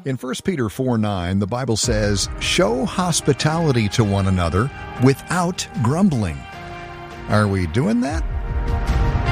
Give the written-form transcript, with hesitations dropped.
In 1 Peter 4:9, the Bible says, "Show hospitality to one another without grumbling." Are we doing that?